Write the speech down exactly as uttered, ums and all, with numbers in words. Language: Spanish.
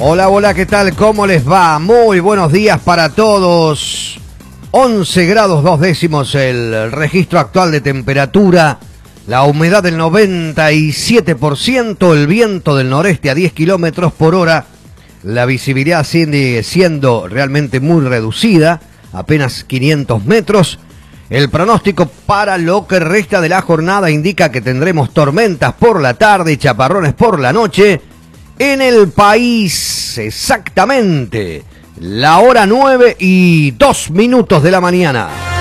Hola, hola, ¿qué tal? ¿Cómo les va? Muy buenos días para todos. once grados dos décimos el registro actual de temperatura, la humedad del noventa y siete por ciento, el viento del noreste a diez kilómetros por hora, la visibilidad sigue siendo realmente muy reducida, apenas quinientos metros. El pronóstico para lo que resta de la jornada indica que tendremos tormentas por la tarde y chaparrones por la noche en el país. Exactamente la hora nueve y dos minutos de la mañana.